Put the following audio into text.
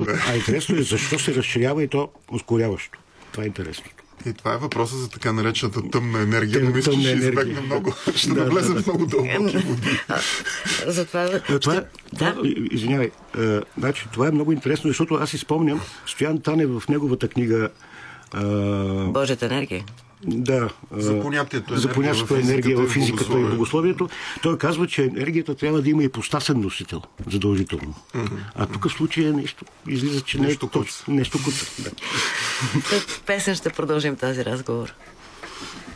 А интересно е защо се разширява и то ускоряващо. Това е интересното. И това е въпросът за така наречената тъмна енергия, но мисля, че ще избегне много. Ще навлезем в много дълбоки води. Извинявай. Значи, това е много интересно, защото аз си спомням Стоян Танев в неговата книга Божията енергия. Да, за понятието енергия в физиката и богословието. Той казва, че енергията трябва да има и ипостасен носител, задължително. А тук в случая нещо излиза, че нещо куца. Да. Песен ще продължим този разговор.